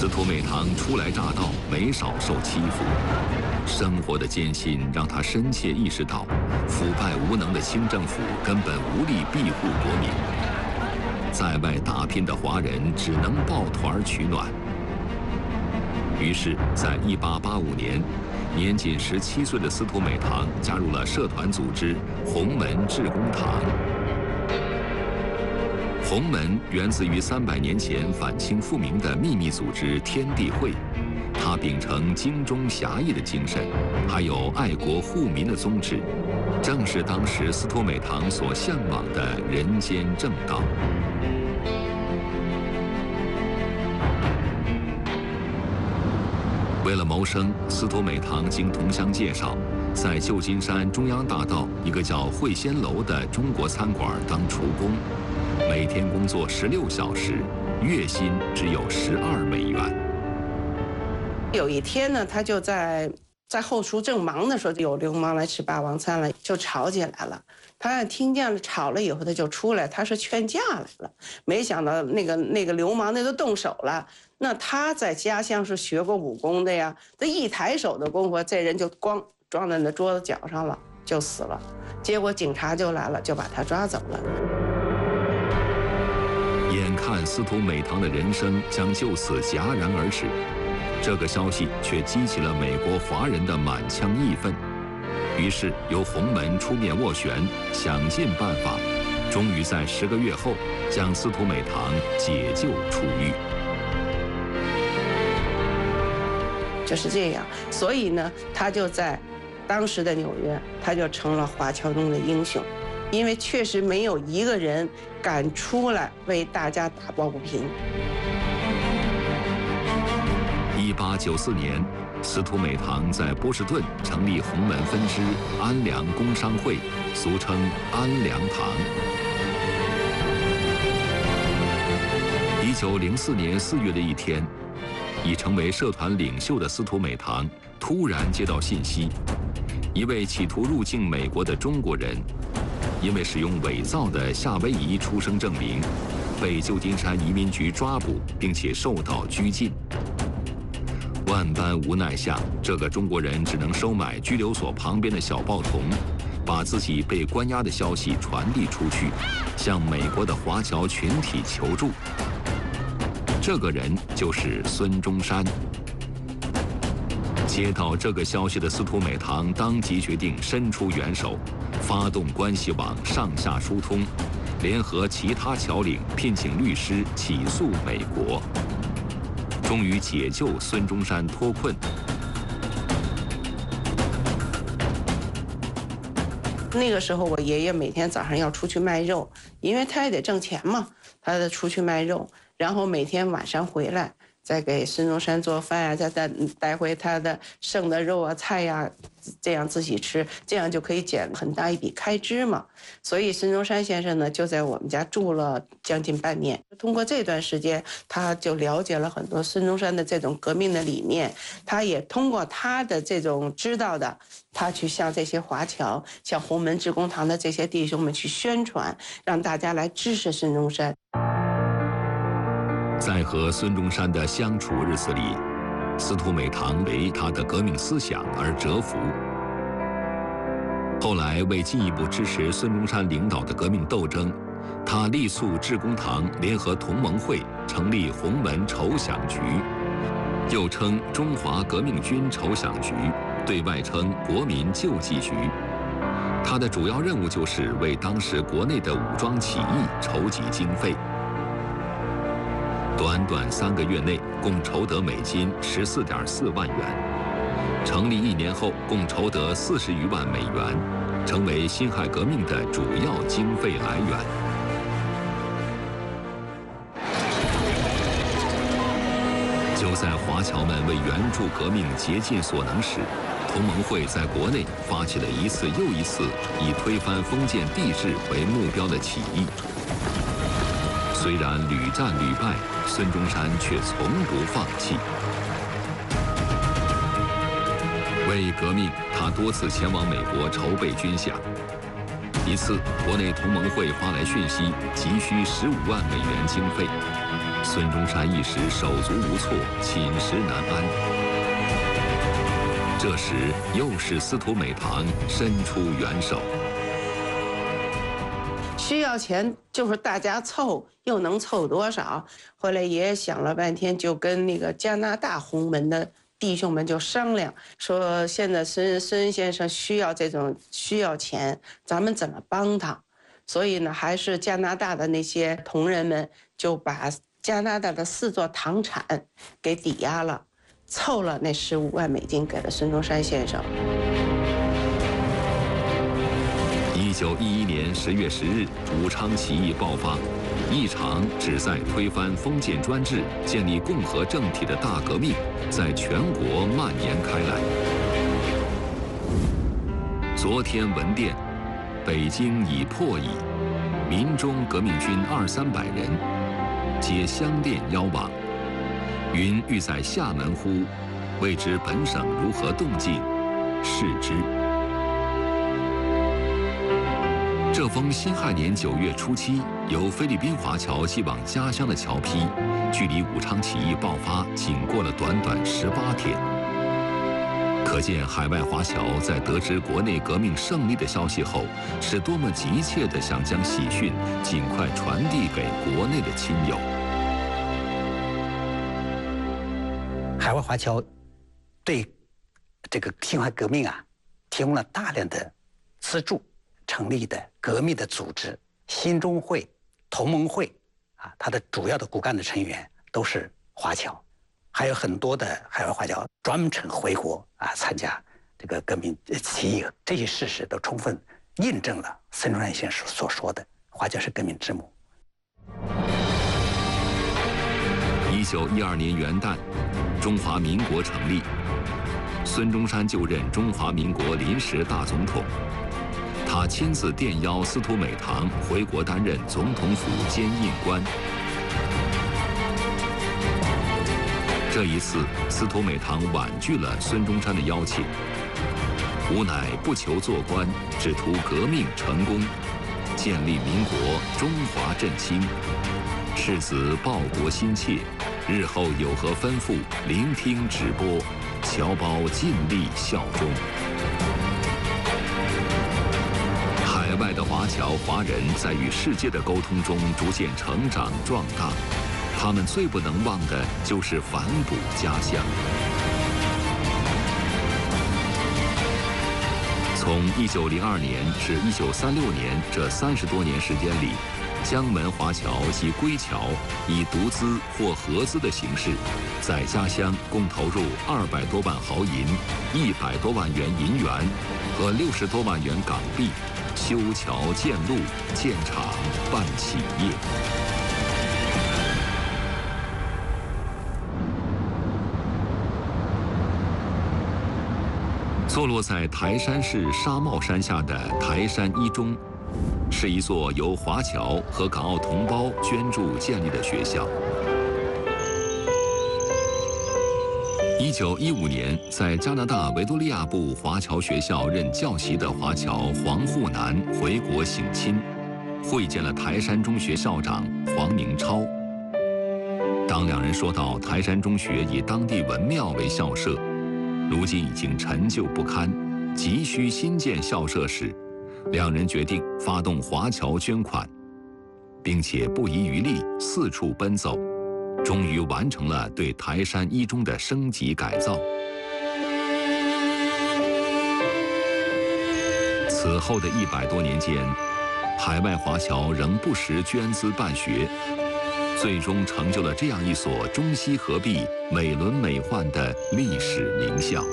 司徒美堂初来乍到，没少受欺负，生活的艰辛让他深切意识到，腐败无能的清政府根本无力庇护国民，在外打拼的华人只能抱团取暖。于是，在1885年，年仅17岁的司徒美堂加入了社团组织洪门致公堂。洪门源自于300年前反清复明的秘密组织天地会，它秉承精忠侠义的精神，还有爱国护民的宗旨，正是当时司徒美堂所向往的人间正道。为了谋生，司徒美堂经同乡介绍，在旧金山中央大道一个叫会仙楼的中国餐馆当厨工，每天工作16小时，月薪只有12美元。 有一天呢，他就在后厨正忙的时候，有流氓来吃霸王餐了，就吵起来了。他听见了吵了以后，他就出来，他是劝架来了。没想到那个流氓那都动手了。那他在家乡是学过武功的呀，这一抬手的功夫，这人就咣撞在那桌子角上了，就死了。结果警察就来了，就把他抓走了。 眼看司徒美堂的人生将就此戛然而止，这个消息却激起了美国华人的满腔义愤。于是由洪门出面斡旋，想尽办法，终于在10个月后将司徒美堂解救出狱。 就是这样，所以呢，他就在当时的纽约，他就成了华侨中的英雄，因为确实没有一个人敢出来为大家打抱不平。 1894年，司徒美堂在波士顿成立洪门分支安良工商会，俗称安良堂。1904年4月的一天，已成为社团领袖的司徒美堂突然接到信息，一位企图入境美国的中国人，因为使用伪造的夏威夷出生证明，被旧金山移民局抓捕，并且受到拘禁。万般无奈下，这个中国人只能收买拘留所旁边的小报童，把自己被关押的消息传递出去，向美国的华侨群体求助。这个人就是孙中山。接到这个消息的司徒美堂当即决定伸出援手，发动关系网上下疏通，联合其他侨领聘请律师起诉美国，终于解救孙中山脱困。 那个时候，我爷爷每天早上要出去卖肉，因为他也得挣钱嘛，他得出去卖肉，然后每天晚上回来，再给孙中山做饭呀，再带回他的剩的肉啊、菜呀，这样自己吃，这样就可以减很大一笔开支嘛。所以孙中山先生呢，就在我们家住了将近半年。通过这段时间，他就了解了很多孙中山的这种革命的理念，他也通过他的这种知道的，他去向这些华侨、向洪门致公堂的这些弟兄们去宣传，让大家来支持孙中山。 在和孙中山的相处日子里，司徒美堂为他的革命思想而折服。后来为进一步支持孙中山领导的革命斗争，他力促致公堂联合同盟会成立洪门筹饷局，又称中华革命军筹饷局，对外称国民救济局。他的主要任务就是为当时国内的武装起义筹集经费。短短3个月内，共筹得美金14.4万元。成立1年后，共筹得40余万美元，成为辛亥革命的主要经费来源。就在华侨们为援助革命竭尽所能时，同盟会在国内发起了一次又一次以推翻封建帝制为目标的起义。虽然屡战屡败，孙中山却从不放弃。为革命，他多次前往美国筹备军饷。一次，国内同盟会发来讯息，急需15万美元经费。 孙中山一时手足无措，寝食难安。这时，又是司徒美堂伸出援手。 需要钱就是大家凑，又能凑多少？后来爷爷想了半天，就跟那个加拿大洪门的弟兄们就商量，说现在孙先生需要钱，咱们怎么帮他？所以呢，还是加拿大的那些同仁们就把加拿大的4座糖产给抵押了，凑了那15万美金给了孙中山先生。 1911年10月10日，武昌起义爆发，一场旨在推翻封建专制、建立共和政体的大革命在全国蔓延开来。昨天文电，北京已破矣，民中革命军200-300人，皆相恋邀往。云欲在厦门乎？未知本省如何动静，视之。这封辛亥年9月初7由菲律宾华侨寄往家乡的侨批，距离武昌起义爆发仅过了短短18天。可见海外华侨在得知国内革命胜利的消息后，是多么急切地想将喜讯尽快传递给国内的亲友。 海外华侨对这个辛亥革命提供了大量的资助，成立的革命的组织新中会、同盟会它的主要的骨干的成员都是华侨，还有很多的海外华侨专程回国参加这个革命起义。这些事实都充分印证了孙中山先生所说的华侨是革命之母。 1912年元旦，中华民国成立，孙中山就任中华民国临时大总统。他亲自电邀司徒美堂回国担任总统府监印官。这一次，司徒美堂婉拒了孙中山的邀请，无乃不求做官，只图革命成功，建立民国，中华振兴。赤子报国心切，日后有何吩咐，聆听直播，侨胞尽力效忠。海外的华侨华人在与世界的沟通中逐渐成长壮大，他们最不能忘的就是反哺家乡。从1902年至1936年这30多年时间里，江门华侨及归侨以独资或合资的形式，在家乡共投入200多万毫银、100多万元银元和60多万元港币，修桥建路、建厂、办企业。坐落在台山市沙帽山下的台山一中，是一座由华侨和港澳同胞捐助建立的学校。1915年，在加拿大维多利亚部华侨学校任教习的华侨黄沪南回国省亲，会见了台山中学校长黄宁超。当两人说到台山中学以当地文庙为校舍，如今已经陈旧不堪，急需新建校舍时，两人决定发动华侨捐款，并且不遗余力四处奔走，终于完成了对台山一中的升级改造。此后的100多年间，海外华侨仍不时捐资办学，最终成就了这样一所中西合璧、美轮美奂的历史名校。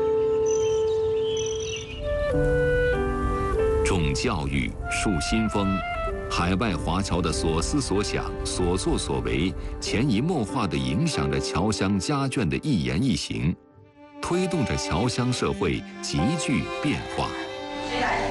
重教育，树新风，海外华侨的所思所想、所作所为，潜移默化地影响着侨乡家眷的一言一行，推动着侨乡社会急剧变化。